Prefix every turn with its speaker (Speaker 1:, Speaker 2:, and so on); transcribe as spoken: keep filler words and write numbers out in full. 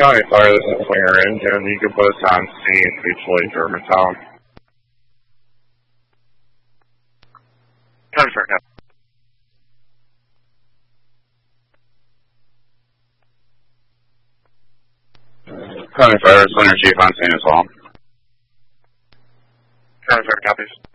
Speaker 1: County Fire, this is Clarence, and you can post on scene to Detroit, Germantown.
Speaker 2: County Fire, Captain.
Speaker 1: County Fire, Center Chief on scene as well.
Speaker 2: County Fire, copies.